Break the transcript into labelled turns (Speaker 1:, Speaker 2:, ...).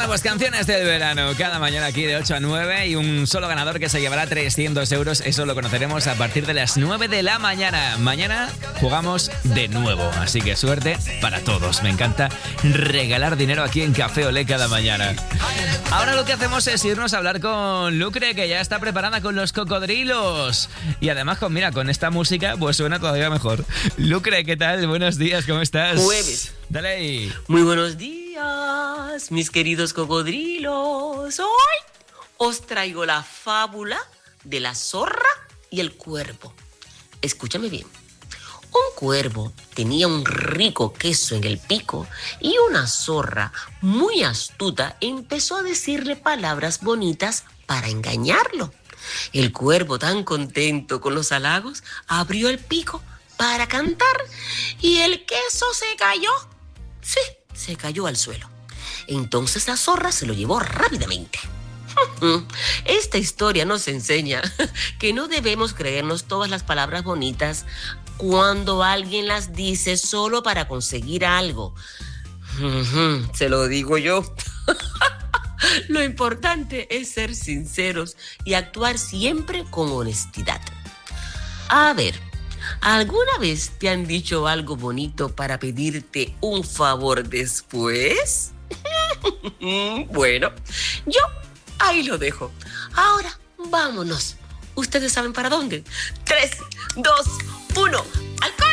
Speaker 1: Pues canciones del verano, cada mañana aquí de 8 a 9 y un solo ganador que se llevará 300 euros. Eso lo conoceremos a partir de las 9 de la mañana. Mañana jugamos de nuevo, así que suerte para todos. Me encanta regalar dinero aquí en Café Olé cada mañana. Ahora lo que hacemos es irnos a hablar con Lucre, que ya está preparada con los cocodrilos. Y además, con esta música, pues suena todavía mejor. Lucre, ¿qué tal? Buenos días, ¿cómo estás?
Speaker 2: Jueves.
Speaker 1: Dale ahí.
Speaker 2: Muy buenos días, mis queridos cocodrilos. Hoy os traigo la fábula de la zorra y el cuervo. Escúchame bien. Un cuervo tenía un rico queso en el pico y una zorra muy astuta empezó a decirle palabras bonitas para engañarlo. El cuervo, tan contento con los halagos, abrió el pico para cantar y el queso se cayó. Sí, se cayó al suelo. Entonces la zorra se lo llevó rápidamente. Esta historia nos enseña que no debemos creernos todas las palabras bonitas cuando alguien las dice solo para conseguir algo. Se lo digo yo. Lo importante es ser sinceros y actuar siempre con honestidad. A ver, ¿alguna vez te han dicho algo bonito para pedirte un favor después? Bueno, yo ahí lo dejo. Ahora, vámonos. ¿Ustedes saben para dónde? 3, 2, 1, ¡al